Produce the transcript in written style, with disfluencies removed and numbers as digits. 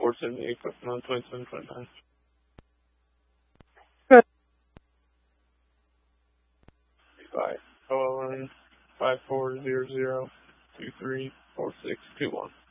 478, question on 2729. Good. By OLN 5400234621.